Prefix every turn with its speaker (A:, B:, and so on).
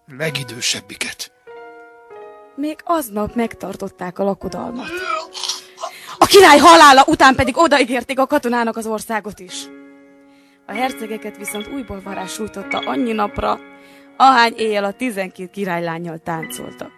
A: legidősebbiket.
B: Még aznap megtartották a lakodalmat. A király halála után pedig odaígérték a katonának az országot is. A hercegeket viszont újból varázs sújtotta annyi napra, ahány éjjel a 12 királylánnyal táncoltak.